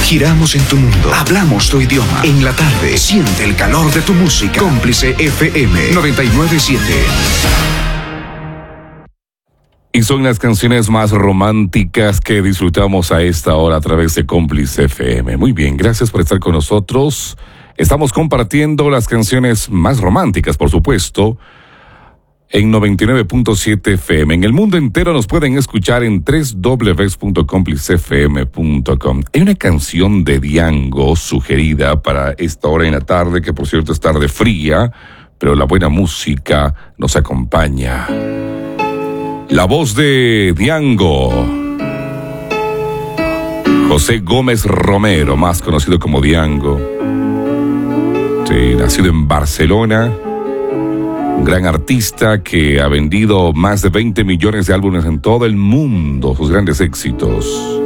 Giramos en tu mundo. Hablamos tu idioma. En la tarde, siente el calor de tu música. Cómplice FM 99.7. Y son las canciones más románticas que disfrutamos a esta hora a través de Cómplice FM. Muy bien, gracias por estar con nosotros. Estamos compartiendo las canciones más románticas, por supuesto, en 99.7 FM. En el mundo entero nos pueden escuchar en www.complicefm.com. Hay una canción de Diango sugerida para esta hora en la tarde, que por cierto es tarde fría, pero la buena música nos acompaña. La voz de Diango, José Gómez Romero, más conocido como Diango. Sí, nacido en Barcelona, un gran artista que ha vendido más de 20 millones de álbumes en todo el mundo, sus grandes éxitos.